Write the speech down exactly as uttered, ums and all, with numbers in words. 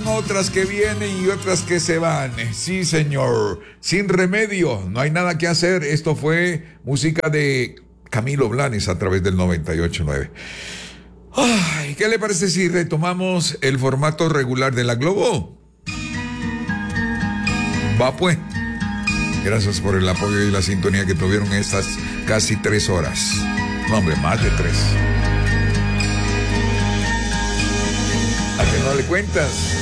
otras que vienen y otras que se van. Sí, señor. Sin remedio, no hay nada que hacer. Esto fue música de Camilo Blanes a través del noventa y ocho punto nueve. Ay, ¿qué le parece si retomamos el formato regular de la Globo? Va pues. Gracias por el apoyo y la sintonía que tuvieron estas casi tres horas. No, hombre, más de tres. ¿A que no le cuentas?